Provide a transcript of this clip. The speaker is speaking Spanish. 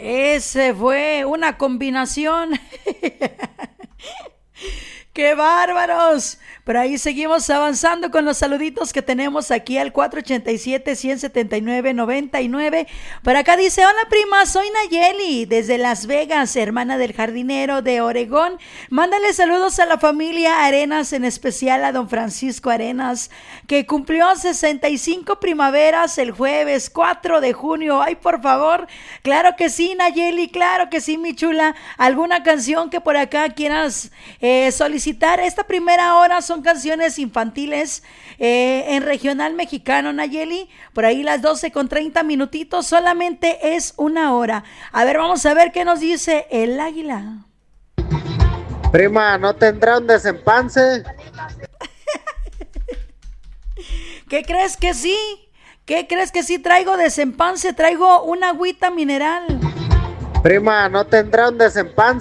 Ese fue una combinación. ¡Qué bárbaros! Pero ahí seguimos avanzando con los saluditos que tenemos aquí al 487-179-99. Por acá dice: hola prima, soy Nayeli desde Las Vegas, hermana del jardinero de Oregón. Mándale saludos a la familia Arenas, en especial a don Francisco Arenas, que cumplió 65 primaveras el jueves 4 de junio. Ay, por favor. Claro que sí, Nayeli, claro que sí, mi chula. ¿Alguna canción que por acá quieras solicitar? Esta primera hora son canciones infantiles en regional mexicano, Nayeli. Por ahí las 12:30, solamente es una hora. A ver, vamos a ver qué nos dice el águila. Prima, ¿no tendrá un desempance? ¿Qué crees que sí? ¿Qué crees que sí traigo desempance? Traigo una agüita mineral. Prima, ¿no tendrá un desempance?